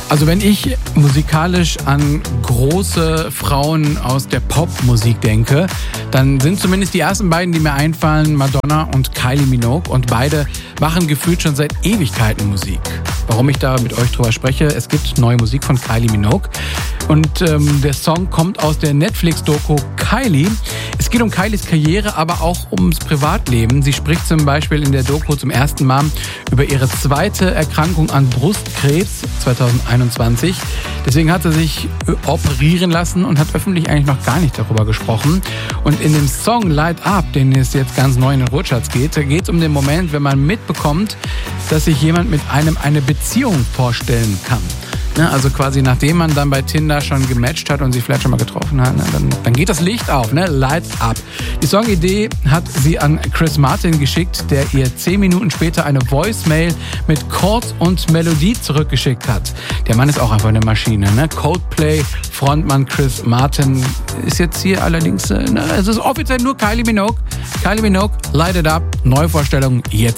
Also wenn ich musikalisch an große Frauen aus der Popmusik denke, dann sind zumindest die ersten beiden, die mir einfallen, Madonna und Kylie Minogue. Und beide machen gefühlt schon seit Ewigkeiten Musik. Warum ich da mit euch drüber spreche, es gibt neue Musik von Kylie Minogue. Und der Song kommt aus der Netflix-Doku Kylie. Es geht um Kylies Karriere, aber auch ums Privatleben. Sie spricht zum Beispiel in der Doku zum ersten Mal über ihre zweite Erkrankung an Brustkrebs 2021. Deswegen hat sie sich operieren lassen und hat öffentlich eigentlich noch gar nicht darüber gesprochen. Und in dem Song Light Up, den es jetzt ganz neu in den Rotschatz geht, da geht es um den Moment, wenn man mitbekommt, dass sich jemand mit einem eine Beziehung vorstellen kann. Also quasi nachdem man dann bei Tinder schon gematcht hat und sie vielleicht schon mal getroffen hat, dann geht das Licht auf, Light Up. Die Songidee hat sie an Chris Martin geschickt, der ihr 10 Minuten später eine Voicemail mit Chords und Melodie zurückgeschickt hat. Der Mann ist auch einfach eine Maschine. Coldplay Frontmann Chris Martin ist jetzt hier allerdings, es ist offiziell nur Kylie Minogue. Kylie Minogue, Light It Up, Neuvorstellung jetzt.